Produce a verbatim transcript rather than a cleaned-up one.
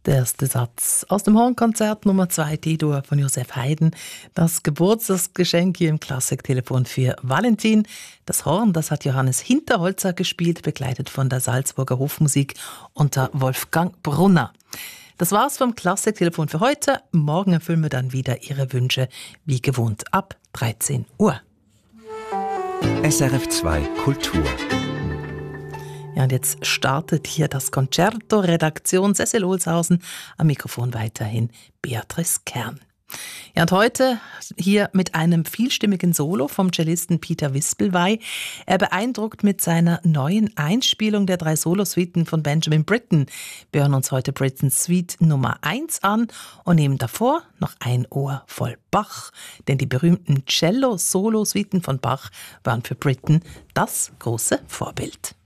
Der erste Satz aus dem Hornkonzert Nummer zwei D-Dur von Joseph Haydn. Das Geburtstagsgeschenk hier im Klassiktelefon für Valentin. Das Horn, das hat Johannes Hinterholzer gespielt, begleitet von der Salzburger Hofmusik unter Wolfgang Brunner. Das war's vom Klassiktelefon für heute. Morgen erfüllen wir dann wieder Ihre Wünsche, wie gewohnt, ab dreizehn Uhr. S R F zwei Kultur. Ja, und jetzt startet hier das Concerto, Redaktion Cecil Olshausen, am Mikrofon weiterhin Beatrice Kern. Ja, und heute hier mit einem vielstimmigen Solo vom Cellisten Peter Wispelwey. Er beeindruckt mit seiner neuen Einspielung der drei Solosuiten von Benjamin Britten. Wir hören uns heute Brittens Suite Nummer eins an und nehmen davor noch ein Ohr voll Bach. Denn die berühmten Cello-Solo-Suiten von Bach waren für Britten das große Vorbild.